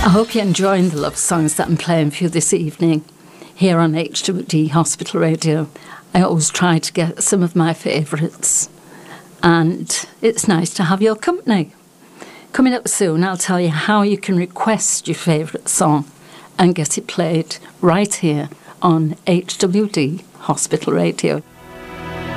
I hope you're enjoying the love songs that I'm playing for you this evening here on HWD Hospital Radio. I always try to get some of my favourites, and it's nice to have your company. Coming up soon, I'll tell you how you can request your favourite song and get it played right here on HWD Hospital Radio.